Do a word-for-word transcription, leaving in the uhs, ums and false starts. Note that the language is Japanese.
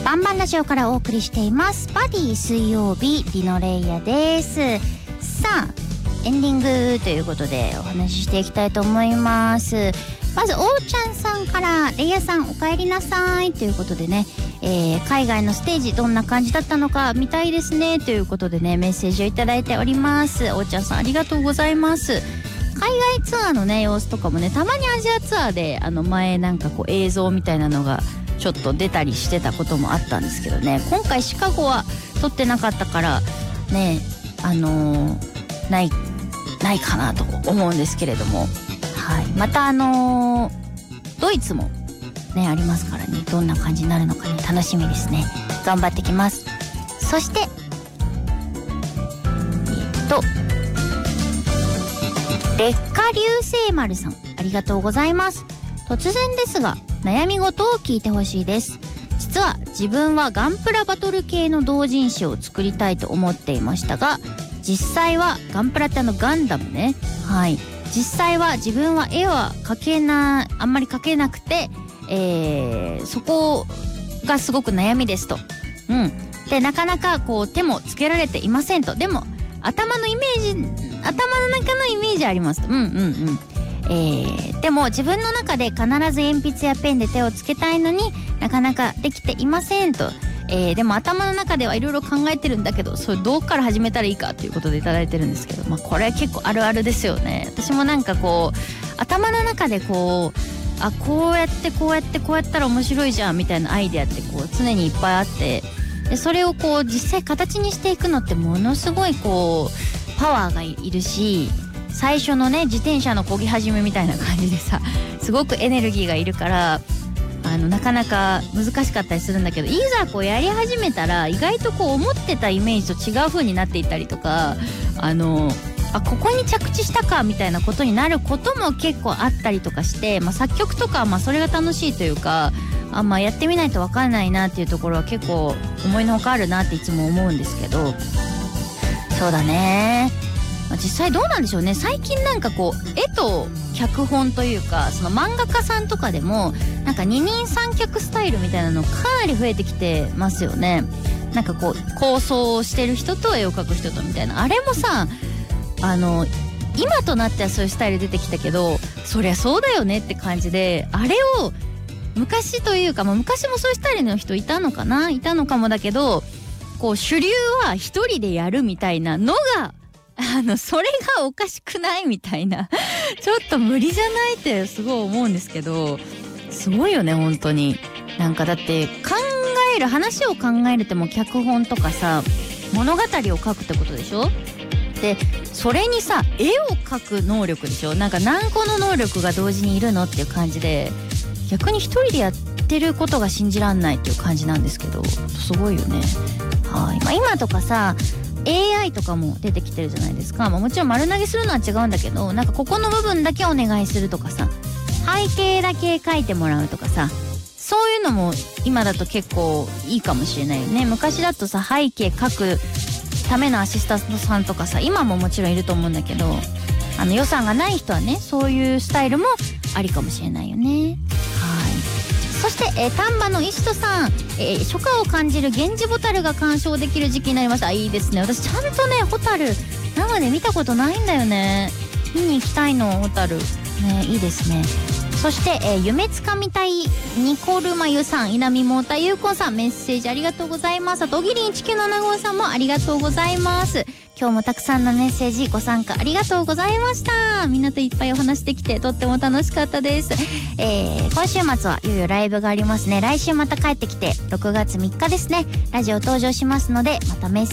バンバンラジオからお送りしていますバディ水曜日、リノレイヤです。さあエンディングということでお話ししていきたいと思います。まずおーちゃんさんから、レイヤさんお帰りなさいということでね、えー、海外のステージどんな感じだったのか見たいですねということでね、メッセージをいただいております。おーちゃんさんありがとうございます。海外ツアーのね様子とかもね、たまにアジアツアーであの前なんかこう映像みたいなのがちょっと出たりしてたこともあったんですけどね、今回シカゴは撮ってなかったからね、あのー、ないないかなと思うんですけれども、はい、またあのー、ドイツもねありますからね、どんな感じになるのかね楽しみですね。頑張ってきます。そしてえっと劣化流星丸さんありがとうございます。突然ですが悩み事を聞いてほしいです。実は自分はガンプラバトル系の同人誌を作りたいと思っていましたが、実際はガンプラってあのガンダムね、はい、実際は自分は絵は描けなあんまり描けなくて、えー、そこがすごく悩みですと。うんでなかなかこう手もつけられていませんと。でも頭のイメージ頭の中のイメージありますと。うんうんうんえー、でも自分の中で必ず鉛筆やペンで手をつけたいのになかなかできていませんと。えー、でも頭の中ではいろいろ考えてるんだけど、それどっから始めたらいいかっていうことでいただいてるんですけど、まあこれは結構あるあるですよね。私もなんかこう頭の中でこうあこうやってこうやってこうやったら面白いじゃんみたいなアイデアってこう常にいっぱいあって、でそれをこう実際形にしていくのってものすごいこうパワーがいるし、最初のね自転車の漕ぎ始めみたいな感じでさ、すごくエネルギーがいるからあのなかなか難しかったりするんだけど、いざこうやり始めたら意外とこう思ってたイメージと違う風になっていったりとか、あのあここに着地したかみたいなことになることも結構あったりとかして、まあ、作曲とかはまあそれが楽しいというか、あまあやってみないと分かんないなっていうところは結構思いのほかあるなっていつも思うんですけど、そうだね、まあ、実際どうなんでしょうね。最近なんかこう絵と脚本というか、その漫画家さんとかでもなんか二人三脚スタイルみたいなのかなり増えてきてますよね。なんかこう構想をしてる人と絵を描く人とみたいな、あれもさあの今となってはそういうスタイル出てきたけど、そりゃそうだよねって感じで、あれを昔というか、まあ、昔もそういうスタイルの人いたのかないたのかもだけど、こう主流は一人でやるみたいなのがあのそれがおかしくないみたいなちょっと無理じゃないってすごい思うんですけど、すごいよね本当に。なんかだって考える話を考えるってもう脚本とかさ物語を書くってことでしょ。でそれにさ絵を描く能力でしょ。なんか何個の能力が同時にいるのっていう感じで、逆に一人でやってることが信じらんないっていう感じなんですけど、すごいよね。はい、まあ、今とかさ エーアイ とかも出てきてるじゃないですか。まあ、もちろん丸投げするのは違うんだけど、なんかここの部分だけお願いするとかさ、背景だけ描いてもらうとかさ、そういうのも今だと結構いいかもしれないよね。昔だとさ背景描くためのアシスタントさんとかさ、今ももちろんいると思うんだけど、あの予算がない人はねそういうスタイルもありかもしれないよね。はい。そして、えー、丹波の石戸さん、えー、初夏を感じる源氏ホタルが鑑賞できる時期になりました。いいですね。私ちゃんとねホタル生で見たことないんだよね。見に行きたいのホタルね。いいですね。そして、えー、夢つかみたいニコルマユさん、稲見モータゆうこさん、メッセージありがとうございます。あとおぎりんいちきゅうななごさんもありがとうございます。今日もたくさんのメッセージご参加ありがとうございました。みんなといっぱいお話できてとっても楽しかったです。えー、今週末はいよいよライブがありますね。来週また帰ってきてろくがつみっかですね、ラジオ登場しますので、またメッセージ